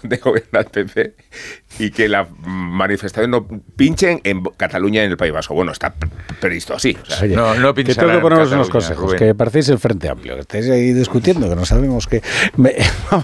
donde gobierna el PP y que la manifestación no pinchen en Cataluña y en el País Vasco. Bueno, está previsto así. O sea, Oye, no que tengo que ponernos unos consejos, Rubén. Que parecéis el Frente Amplio, que estáis ahí discutiendo, que no sabemos qué.